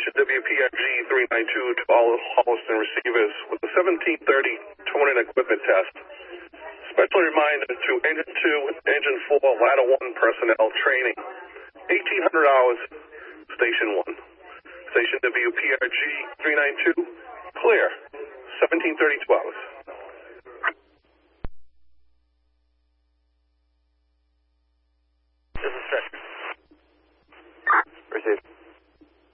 Station WPRG 392 to all Holliston receivers with the 1730 towing and equipment test. Special reminder to Engine 2, Engine 4, Ladder 1 personnel training. 1,800 hours, Station 1. Station WPRG 392, clear. 17:32 hours.